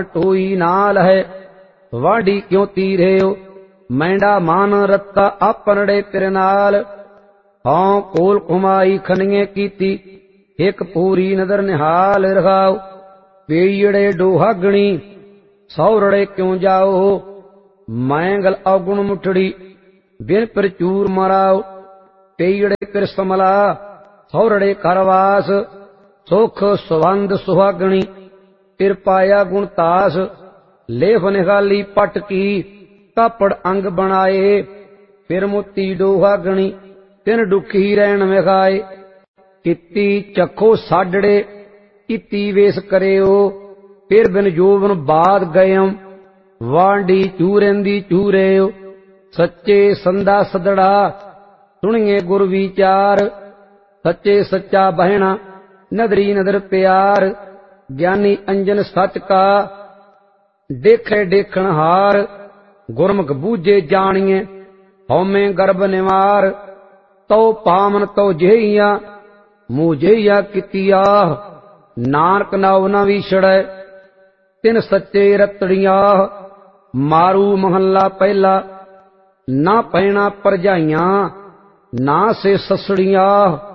टोई नाल है, वाडी क्यों तीरे हो, मैंडा मान रत्ता आपनड़े तेरे नाल। हाँ कोल कुमाई खनिए कीती, एक पूरी नदर निहाल रखाओ। पेड़े डोहागणी सौरड़े क्यों जाओ, मैंगल अवगुण मुठड़ी बिन प्रचूर मराओ। पेड़े कर समला सौरड़े करवास, सुख सुवंद सुहागणी तिर पाया गुण तास। लेफ निकाली पट की कापड़ अंग बनाए, फिर मोती डोहागणी तिन डुखी रैन विखाए। किती चखो साडड़े इति वेस करेओ, फिर बिन जोबन बाद गयम वांडी चूरेंदी चूरेओ। सच्चे संदा सदड़ा सुनिए गुर विचार, सच्चे सच्चा बहना नदरी नदर प्यार। ज्ञानी अंजन सच का देखे देखण हार, गुरमुख बूझे जानिए हौमे गर्भ निवार। तो पामन तो जेहिया मुँह जेहिया कितिया, नानक नाव न विछड़ै तिन सच्चे रतड़िया। मारू महला पहला ना पैना परजाइया, ना से ससड़िया।